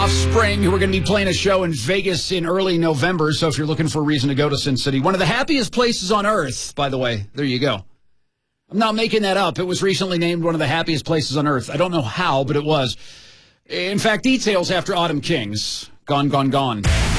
Offspring, who are going to be playing a show in Vegas in early November. So if you're looking for a reason to go to Sin City, one of the happiest places on earth, by the way. There you go. I'm not making that up. It was recently named one of the happiest places on earth. I don't know how, but it was. In fact, details after Autumn Kings. Gone, gone, gone.